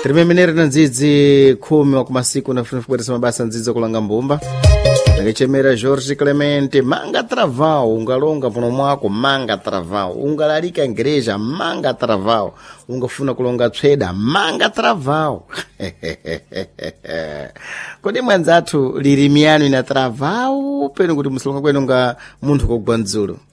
tirimemenere na ndzidzi khumi wa kumasiku nafuna kubweresa mabasa ndzidzi okulanga mbumba angachemera Jorge Clemente manga travau ungalonga puno mwako manga travau ungalalika igreja manga travau ungafuna kulonga tsweda manga travau kodi mwanzathu lirimiano ina travau peno kuti musilonga kwenu nga munthu kogwa mdzulo